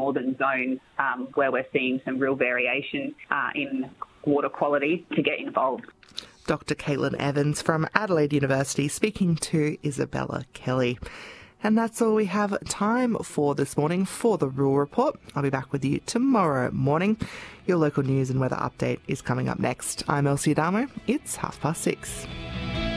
northern zones where we're seeing some real variation in water quality to get involved. Dr. Caitlin Evans from Adelaide University speaking to Isabella Kelly. And that's all we have time for this morning for the Rural Report. I'll be back with you tomorrow morning. Your local news and weather update is coming up next. I'm Elsie Adamo. It's 6:30.